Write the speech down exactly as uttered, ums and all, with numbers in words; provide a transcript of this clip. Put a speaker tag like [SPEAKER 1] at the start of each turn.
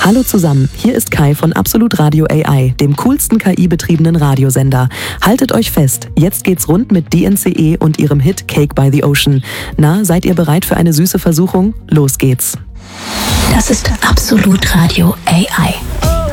[SPEAKER 1] Hallo zusammen, hier ist Kai von Absolut Radio A I, dem coolsten K I-betriebenen Radiosender. Haltet euch fest, jetzt geht's rund mit D N C E und ihrem Hit Cake by the Ocean. Na, seid ihr bereit für eine süße Versuchung? Los geht's.
[SPEAKER 2] Das ist Absolut Radio A I.